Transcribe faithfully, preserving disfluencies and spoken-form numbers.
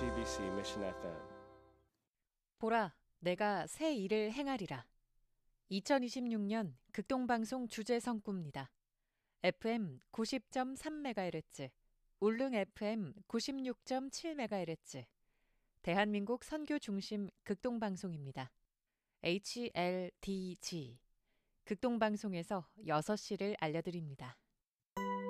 디비씨 Mission 에프엠. 보라, 내가 새 일을 행하리라. 이천이십육 년 극동방송 주제 성구입니다. 에프엠 구십 점 삼 메가헤르츠, 울릉 에프엠 구십육 점 칠 메가헤르츠, 대한민국 선교 중심 극동방송입니다. 에이치엘디지, 극동방송에서 여섯 시를 알려드립니다.